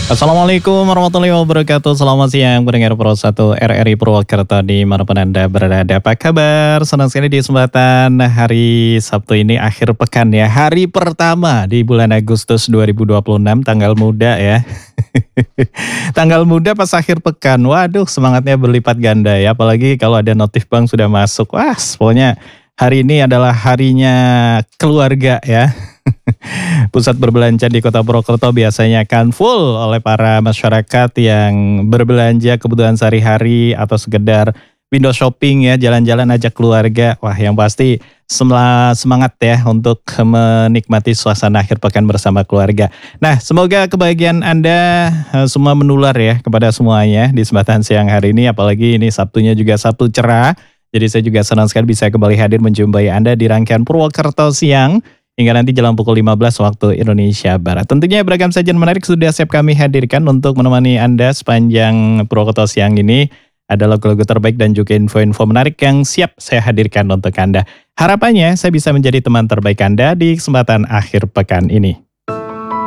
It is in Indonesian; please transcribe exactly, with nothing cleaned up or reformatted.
Assalamualaikum warahmatullahi wabarakatuh. Selamat siang pendengar Pro satu R R I Purwokerto dimanapun Anda berada. Apa kabar? Senang sekali di kesempatan hari Sabtu ini akhir pekan ya. Hari pertama di bulan Agustus dua ribu dua puluh enam, tanggal muda ya. Tanggal muda pas akhir pekan. Waduh, semangatnya berlipat ganda ya. Apalagi kalau ada notif bank sudah masuk. Wah, pokoknya hari ini adalah harinya keluarga ya. Pusat berbelanja di Kota Purwokerto biasanya akan full oleh para masyarakat yang berbelanja kebutuhan sehari-hari atau sekedar window shopping ya, jalan-jalan ajak keluarga. Wah, yang pasti semla- semangat ya untuk menikmati suasana akhir pekan bersama keluarga. Nah, semoga kebahagiaan Anda eh, semua menular ya kepada semuanya di kesempatan siang hari ini. Apalagi ini Sabtunya juga Sabtu cerah. Jadi saya juga senang sekali bisa kembali hadir menjumpai Anda di rangkaian Purwokerto Siang hingga nanti jelang pukul lima belas waktu Indonesia Barat. Tentunya beragam sajian menarik sudah siap kami hadirkan untuk menemani Anda sepanjang Purwokerto Siang ini. Ada lagu-lagu terbaik dan juga info-info menarik yang siap saya hadirkan untuk Anda. Harapannya saya bisa menjadi teman terbaik Anda di kesempatan akhir pekan ini.